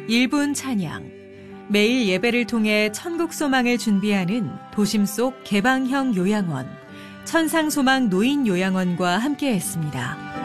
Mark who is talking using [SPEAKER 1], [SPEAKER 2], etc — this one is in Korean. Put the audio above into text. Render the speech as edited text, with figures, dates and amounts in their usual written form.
[SPEAKER 1] 1분 찬양, 매일 예배를 통해 천국 소망을 준비하는 도심 속 개방형 요양원, 천상소망 노인 요양원과 함께했습니다.